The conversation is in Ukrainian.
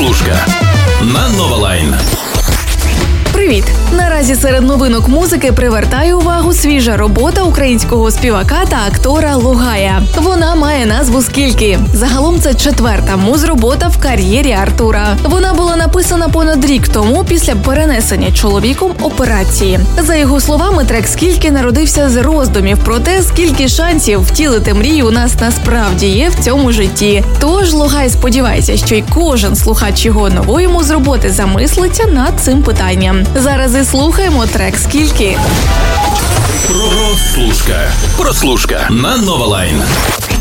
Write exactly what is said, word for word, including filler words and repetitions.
Прослушка на Новолайн. Привіт! Наразі серед новинок музики привертає увагу свіжа робота українського співака та актора Логая. Вона має назву «Скільки». Загалом це четверта муз-робота в кар'єрі Артура. Вона була написана понад рік тому після перенесення чоловіком операції. За його словами, трек «Скільки» народився з роздумів про те, скільки шансів втілити мрію у нас насправді є в цьому житті. Тож Логай сподівається, що й кожен слухач його нової муз-роботи замислиться над цим питанням. Зараз і слухаємо трек «Скільки». Прослушка. Прослушка на Новолайн.